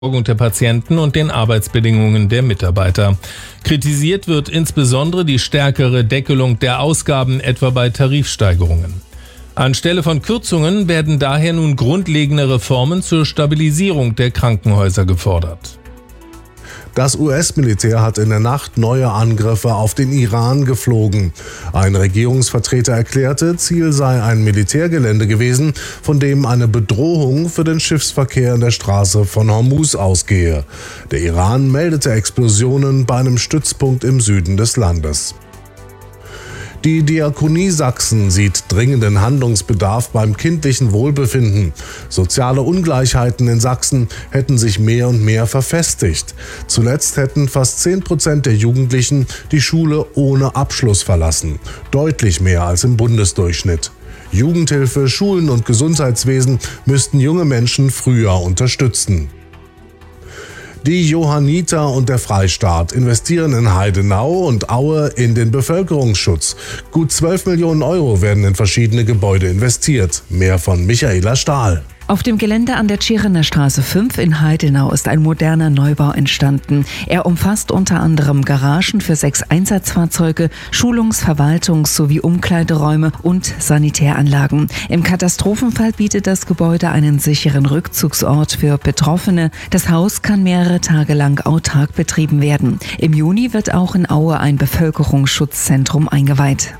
Der Patienten und den Arbeitsbedingungen der Mitarbeiter. Kritisiert wird insbesondere die stärkere Deckelung der Ausgaben, etwa bei Tarifsteigerungen. Anstelle von Kürzungen werden daher nun grundlegende Reformen zur Stabilisierung der Krankenhäuser gefordert. Das US-Militär hat in der Nacht neue Angriffe auf den Iran geflogen. Ein Regierungsvertreter erklärte, Ziel sei ein Militärgelände gewesen, von dem eine Bedrohung für den Schiffsverkehr in der Straße von Hormuz ausgehe. Der Iran meldete Explosionen bei einem Stützpunkt im Süden des Landes. Die Diakonie Sachsen sieht dringenden Handlungsbedarf beim kindlichen Wohlbefinden. Soziale Ungleichheiten in Sachsen hätten sich mehr und mehr verfestigt. Zuletzt hätten fast 10% der Jugendlichen die Schule ohne Abschluss verlassen. Deutlich mehr als im Bundesdurchschnitt. Jugendhilfe, Schulen und Gesundheitswesen müssten junge Menschen früher unterstützen. Die Johanniter und der Freistaat investieren in Heidenau und Aue in den Bevölkerungsschutz. Gut 12 Millionen Euro werden in verschiedene Gebäude investiert. Mehr von Michaela Stahl. Auf dem Gelände an der Tscherener Straße 5 in Heidenau ist ein moderner Neubau entstanden. Er umfasst unter anderem Garagen für 6 Einsatzfahrzeuge, Schulungs-, Verwaltungs- sowie Umkleideräume und Sanitäranlagen. Im Katastrophenfall bietet das Gebäude einen sicheren Rückzugsort für Betroffene. Das Haus kann mehrere Tage lang autark betrieben werden. Im Juni wird auch in Aue ein Bevölkerungsschutzzentrum eingeweiht.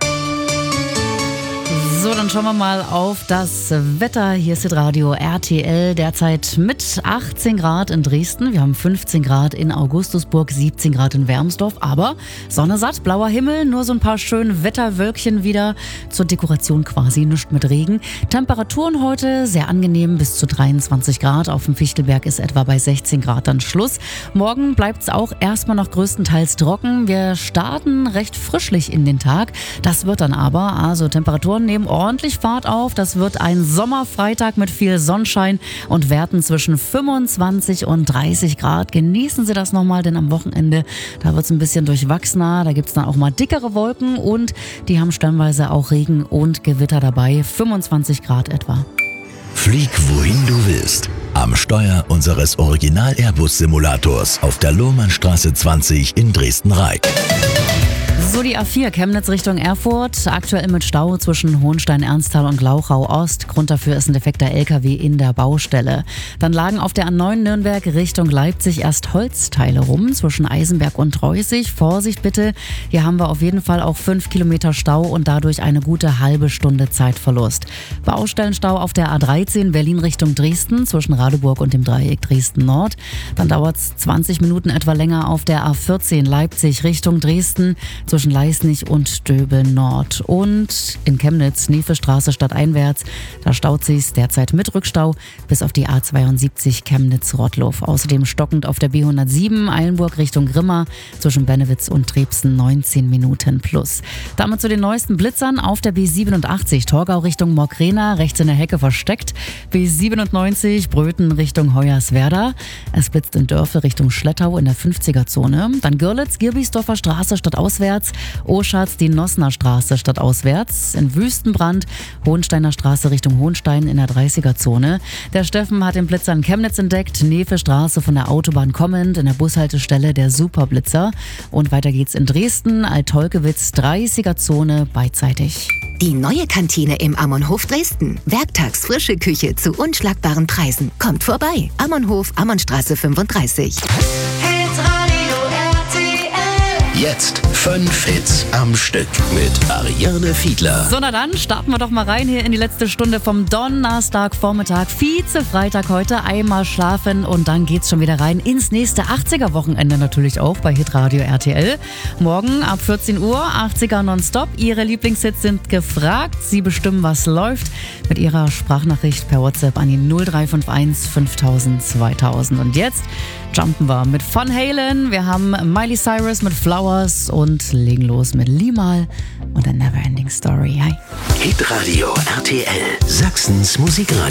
So, dann schauen wir mal auf das Wetter. Hier ist das Radio RTL, derzeit mit 18 Grad in Dresden. Wir haben 15 Grad in Augustusburg, 17 Grad in Wermsdorf. Aber Sonne satt, blauer Himmel, nur so ein paar schöne Wetterwölkchen wieder. Zur Dekoration quasi nichts mit Regen. Temperaturen heute sehr angenehm, bis zu 23 Grad. Auf dem Fichtelberg ist etwa bei 16 Grad dann Schluss. Morgen bleibt es auch erstmal noch größtenteils trocken. Wir starten recht frischlich in den Tag. Das wird dann aber, also Temperaturen nehmen ordentlich Fahrt auf. Das wird ein Sommerfreitag mit viel Sonnenschein und Werten zwischen 25 und 30 Grad. Genießen Sie das nochmal, denn am Wochenende, da wird es ein bisschen durchwachsener. Da gibt es dann auch mal dickere Wolken und die haben stellenweise auch Regen und Gewitter dabei. 25 Grad etwa. Flieg wohin du willst. Am Steuer unseres Original-Airbus-Simulators auf der Lohmannstraße 20 in Dresden-Reik. So, die A4 Chemnitz Richtung Erfurt, aktuell mit Stau zwischen Hohenstein-Ernsthal und Glauchau-Ost. Grund dafür ist ein defekter LKW in der Baustelle. Dann lagen auf der A9 Nürnberg Richtung Leipzig erst Holzteile rum zwischen Eisenberg und Treusig. Vorsicht bitte, hier haben wir auf jeden Fall auch 5 Kilometer Stau und dadurch eine gute halbe Stunde Zeitverlust. Baustellenstau auf der A13 Berlin Richtung Dresden zwischen Radeburg und dem Dreieck Dresden-Nord. Dann dauert es 20 Minuten etwa länger auf der A14 Leipzig Richtung Dresden zwischen Leisnig und Döbeln-Nord. Und in Chemnitz, Nevestraße stadteinwärts, da staut sich's derzeit mit Rückstau bis auf die A72 Chemnitz-Rottloff. Außerdem stockend auf der B107 Eilenburg Richtung Grimma zwischen Bennewitz und Trebsen 19 Minuten plus. Damit zu den neuesten Blitzern auf der B87 Torgau Richtung Morkrena, rechts in der Hecke versteckt. B97 Bröthen Richtung Hoyerswerda. Es blitzt in Dörfe Richtung Schlettau in der 50er-Zone. Dann Görlitz, Girbichsdorfer Straße stadtauswärts. Oschatz, die Nossner Straße stadtauswärts. In Wüstenbrand, Hohensteiner Straße Richtung Hohenstein in der 30er-Zone. Der Steffen hat den Blitzer in Chemnitz entdeckt. Nefe Straße von der Autobahn kommend, in der Bushaltestelle der Superblitzer. Und weiter geht's in Dresden, Alt-Tolkewitz, 30er-Zone beidseitig. Die neue Kantine im Ammonhof Dresden. Werktags frische Küche zu unschlagbaren Preisen. Kommt vorbei. Ammonhof, Ammonnstraße 35. Jetzt 5 Hits am Stück mit Ariane Fiedler. So, na dann starten wir doch mal rein hier in die letzte Stunde vom Donnerstagvormittag. Vize-Freitag heute. Einmal schlafen und dann geht's schon wieder rein ins nächste 80er-Wochenende natürlich auch bei Hitradio RTL. Morgen ab 14 Uhr 80er nonstop. Ihre Lieblingshits sind gefragt. Sie bestimmen, was läuft mit Ihrer Sprachnachricht per WhatsApp an die 0351 5000 2000. Und jetzt jumpen wir mit Van Halen. Wir haben Miley Cyrus mit Flowers und legen los mit Limal und der Neverending Story. Hi. Hitradio RTL, Sachsens Musikradio.